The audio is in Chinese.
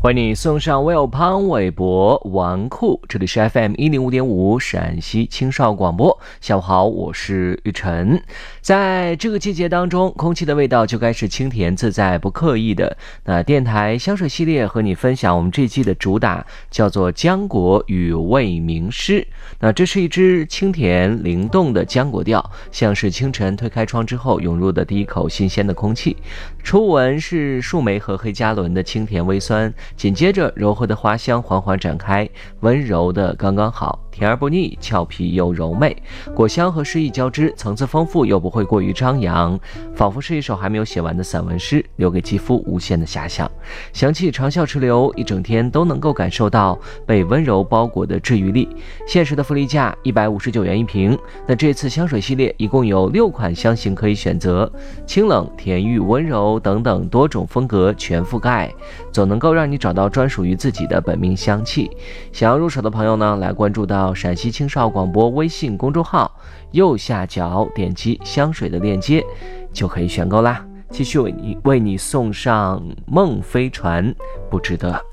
为你送上 Will 潘玮柏纨绔，这里是 FM105.5 陕西青少广播。下午好，我是玉晨。在这个季节当中，空气的味道就该是清甜自在不刻意的。那电台香水系列和你分享我们这季的主打叫做浆果与味名诗。那这是一支清甜灵动的浆果调，像是清晨推开窗之后涌入的第一口新鲜的空气。初闻是树莓和黑加仑的清甜微酸，紧接着柔和的花香缓缓展开，温柔的刚刚好，甜而不腻，俏皮又柔媚，果香和诗意交织，层次丰富又不会过于张扬，仿佛是一首还没有写完的散文诗，留给肌肤无限的遐想。香气长效持留，一整天都能够感受到被温柔包裹的治愈力。现实的福利价159元一瓶。那这次香水系列一共有6款香型可以选择，清冷、甜郁、温柔等等多种风格全覆盖，总能够让你找到专属于自己的本命香气。想要入手的朋友呢，来关注到陕西青少广播微信公众号，右下角点击香水的链接就可以选购啦。继续为你送上梦飞船，不值得。